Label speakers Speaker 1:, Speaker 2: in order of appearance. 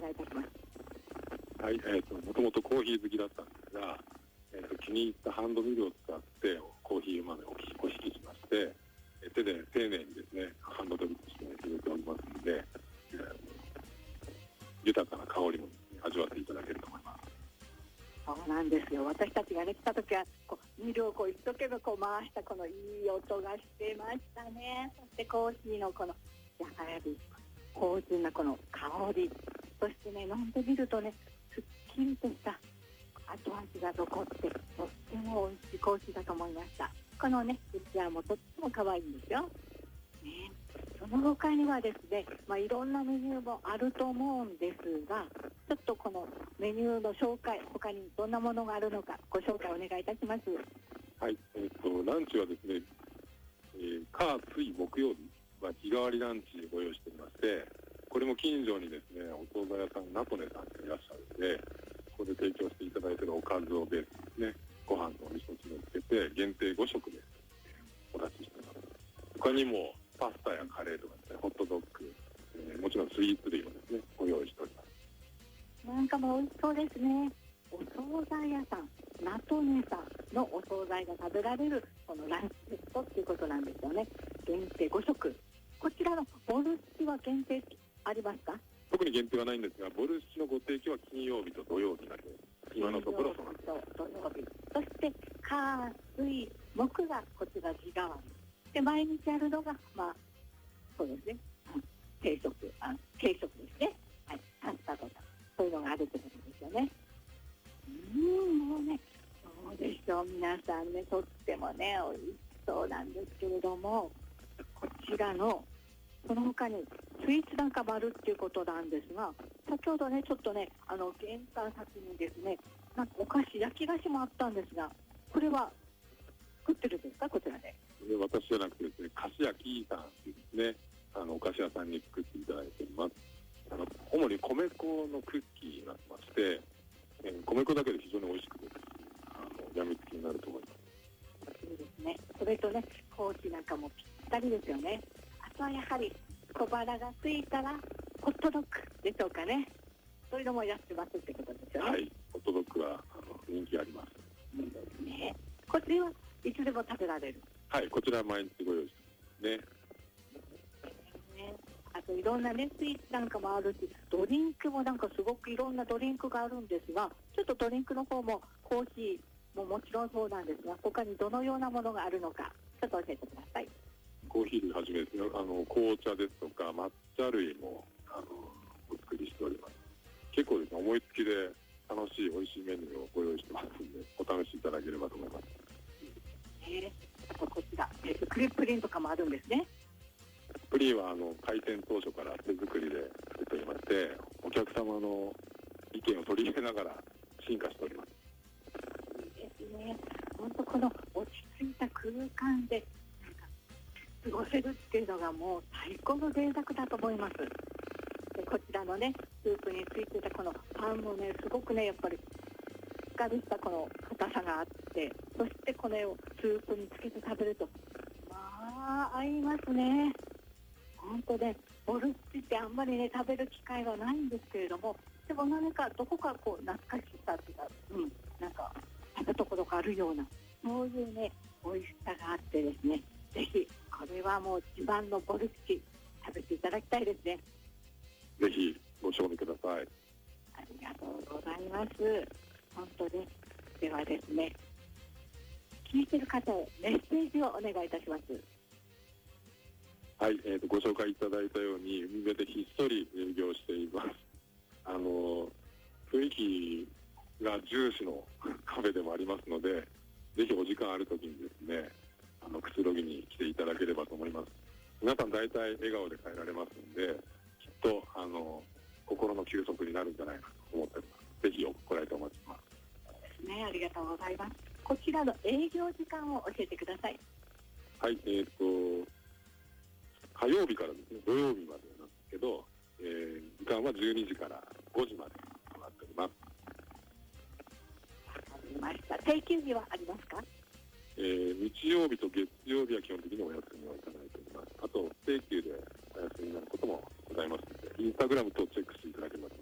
Speaker 1: 願いいたします。
Speaker 2: はい、もともとコーヒー好きだったんですが、気に入ったハンドミルを使ってコーヒー豆をお引きしまして、手で丁寧にですね、ハンドドリップして入れておりますので、豊かな香りも、味わっていただけると思います。
Speaker 1: そうなんですよ。私たちがね、来た時はミルを一生懸命回したこのいい音がしてましたね。そしてコーヒーのこのやはり芳醇なこの香り、そしてね、飲んでみるとね、すっきりとした後味が残って、とっても美味しいコーヒーだと思いました。このね、器もとっても可愛いんですよ。ね、その他にはですね、いろんなメニューもあると思うんですが、ちょっとこのメニューの紹介、他にどんなものがあるのかご紹介お願いいたします。
Speaker 2: はい、ランチはですね、火水木曜日は日替わりランチご用意しておりまして、これも近所にですね、お惣菜屋さんナトネさんがいらっしゃるので、ここで提供していただいているおかずをベースにですね、ご飯とお味噌汁をつけて限定5食でお出ししています。他にもパスタやカレーとかですね、ホットドッグ、もちろんスイーツ類もですね、ご用意しております。
Speaker 1: なんかも美味しそうですね。お惣菜屋さんナトネさんのお惣菜が食べられるこのランチセットっていうことなんですよね。限定5食。こちらのボルシチは限定ありますか？
Speaker 2: 特に限定はないんですが、ボルシチのご提供は金曜日と土曜日になります。今のところそうなんです。
Speaker 1: 土曜日、そして火水木がこちら日替わりで、毎日あるのがそうですね、軽食ですね。はい、パスタとかそういうのがあるってことですよね。もうね、どうでしょう、皆さんね、とってもね美味しそうなんですけれども、こちらのその他にスイーツなんかもあるっていうことなんですが、先ほどねちょっとね玄関先にですね、なんかお菓子、焼き菓子もあったんですが、これは作ってるんですか？こちらで。
Speaker 2: 私じゃなくてですね、菓子屋キーさんというですね、お菓子屋さんに作っていただいております。主に米粉のクッキーになってまして、米粉だけで非常に美味しくて、やみつきになると思います。
Speaker 1: いいですね。それとね、コーヒーなんかもぴったりですよね。あとはやはり小腹が空いたらホットドッグでしょうかね。そういうのもやってますってことですよね。
Speaker 2: はい、ホットドッグは人気あります。
Speaker 1: いいですね。こちらはいつでも食べられる。
Speaker 2: はい、こちらは毎日ご用意してますね。
Speaker 1: あといろんなねスイーツなんかもあるし、ドリンクもなんかすごくいろんなドリンクがあるんですが、ちょっとドリンクの方もコーヒーももちろんそうなんですが、他にどのようなものがあるのかちょっと教えてください。
Speaker 2: コーヒー類はじめですね、紅茶ですとか抹茶類もお作りしております。結構ですね、思いつきで楽しい美味しいメニューをご用意してますので、お試しいただければと思います。
Speaker 1: あとこちら、クリップリンとかもあるんですね。
Speaker 2: プリンは開店当初から手作りで作っておりまして、お客様の意見を取り入れながら進化しております。
Speaker 1: いいですね。本当この落ち着いた空間でなんか過ごせるっていうのがもう最高の贅沢だと思います。でこちらのねスープについてたこのパンもね、すごくねやっぱりしっかりしたこの硬さがあって、そしてこれをスープにつけて食べると合いますね。本当ね、ボルシチってあんまりね食べる機会はないんですけれども、でも何かどこか懐かしさっていうか、なんか食べたことがあるような、そういうね美味しさがあってですね、ぜひこれはもう自慢のボルシチ食べていただきたいですね。
Speaker 2: ぜひご賞味ください。
Speaker 1: ありがとうございます。本当に。ではですね、聞いてる方へメッセージをお願いいたします。
Speaker 2: はい、ご紹介いただいたように海辺でひっそり営業しています。雰囲気が重視のカフェでもありますので、ぜひお時間あるときにですね、くつろぎに来ていただければと思います。皆さん大体笑顔で帰られますので、きっと心の休息になるんじゃないかと思っております。ぜひご来店お待ちしてます。
Speaker 1: そうですね、ありがとうございます。こちらの営業時間を教えてください。
Speaker 2: はい、火曜日からですね、土曜日までなんですけど、時間は12時から5時までとなっております。
Speaker 1: わかりました。定休日はありますか？
Speaker 2: 日曜日と月曜日は基本的にお休みをいただいております。あと、定休でお休みになることもございますので、インスタグラムとチェックしていただければと